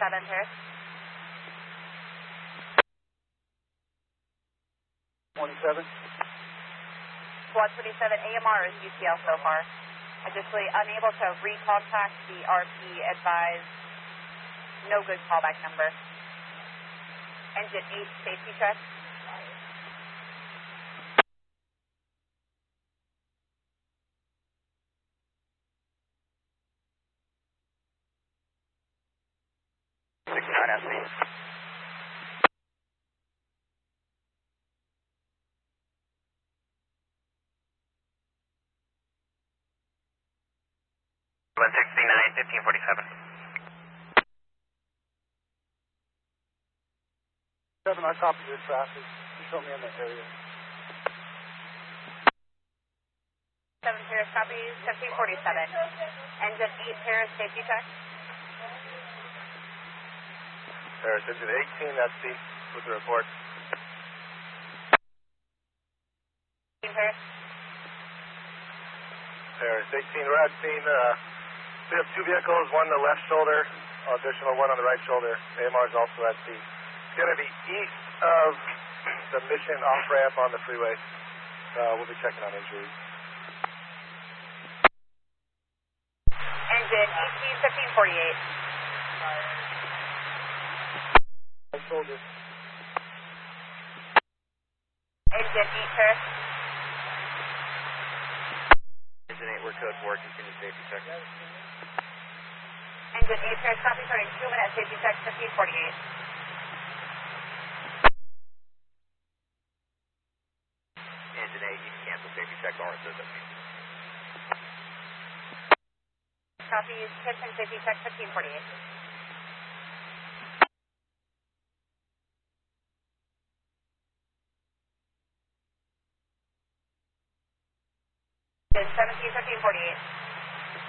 Paris. 27. Squad 27, AMR is UCL so far. Additionally, unable to recontact the RP, advise no good callback number. Engine 8, safety check. One 69, 1547. 7, I copy your traffic. You show me in that area. 7 Paris copies, 1547. Engine 8 Paris, safety check. Paris, engine 18, that's C with the report. 18 Paris. Paris, 18, we're at scene. We have 2 vehicles, one on the left shoulder, additional one on the right shoulder. AMR is also at sea. It's going to be east of the Mission off-ramp on the freeway. We'll be checking on injuries. Engine 18, 1548. Right shoulder. Engine 8 Paris. Engine 8, we're code 4, continue safety check. Engine 8 Paris, copy, starting 2 minutes, safety check, 1548. Engine 8, you can cancel safety check, don't reserve it. Copy, pitch and safety check, 1548. 17, 1548.